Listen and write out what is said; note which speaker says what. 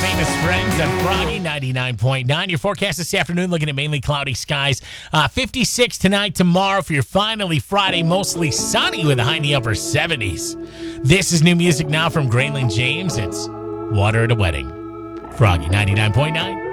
Speaker 1: famous friends of Froggy 99.9. Your forecast this afternoon looking at mainly cloudy skies. 56 tonight, tomorrow for your finally Friday, mostly sunny with a high in the upper 70s. This is new music now from Graylin James. It's Water at a Wedding. Froggy 99.9.